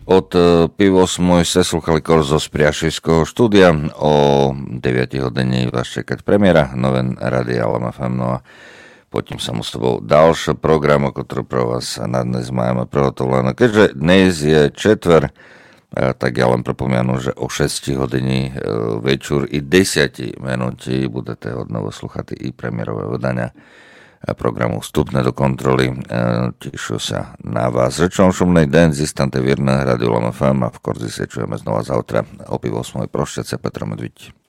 Od pivo sme ste slúchali Korzo z Priašivského štúdia. O 9 hodine vás čekať premiéra Nové Rádia LMFM. No a potím sa mu s tebou ďalší program, ktorý pre vás na dnes máme prihotovené. Keďže dnes je četver, tak ja len pripomínam, že o 6 hodiny večer i 10 minúti budete odnovo slúchať i premiérové vydania programu Vstupné do kontroly. Teším sa na vás. Rečom šumnej den z istante vírne Radio LMFM a v Korzi sa čujeme znova zautra o 8:00 prošťace Petra Medviť.